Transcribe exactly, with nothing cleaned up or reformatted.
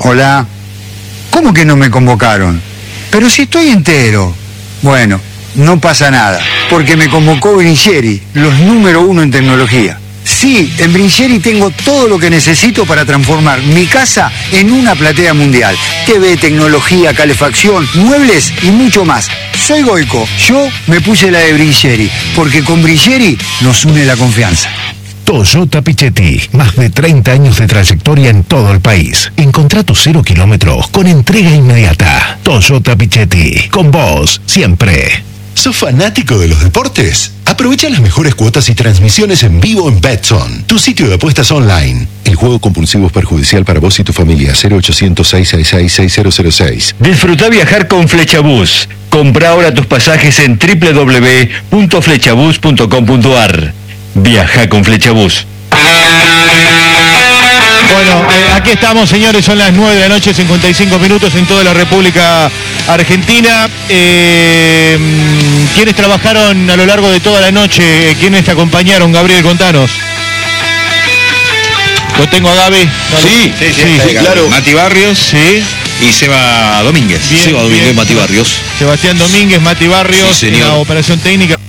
Hola. ¿Cómo que no me convocaron? Pero si estoy entero. Bueno, no pasa nada, porque me convocó Brincheri, los número uno en tecnología. Sí, en Brincheri tengo todo lo que necesito para transformar mi casa en una platea mundial. T V, tecnología, calefacción, muebles y mucho más. Soy Goico, yo me puse la de Brincheri, porque con Brincheri nos une la confianza. Toyota Pichetti, más de treinta años de trayectoria en todo el país. Encontrá tus cero kilómetros con entrega inmediata. Toyota Pichetti, con vos siempre. ¿Sos fanático de los deportes? Aprovecha las mejores cuotas y transmisiones en vivo en Betson, tu sitio de apuestas online. El juego compulsivo es perjudicial para vos y tu familia. cero ochocientos, seiscientos sesenta y seis, seis cero cero seis. Disfruta viajar con Flechabús. Compra ahora tus pasajes en doble u doble u doble u punto flechabús punto com punto ar. Viaja con Flechabús. Bueno, eh, aquí estamos, señores, son las nueve de la noche, cincuenta y cinco minutos en toda la República Argentina. Eh, ¿Quiénes trabajaron a lo largo de toda la noche? ¿Quiénes te acompañaron, Gabriel? Contanos. Lo tengo a Gaby. ¿No? Sí, sí, sí, sí, sí, claro. Mati Barrios, sí, y Seba Domínguez. Bien, Seba Domínguez, bien. Mati Barrios. Sebastián Domínguez, Mati Barrios, Sí, en la operación técnica.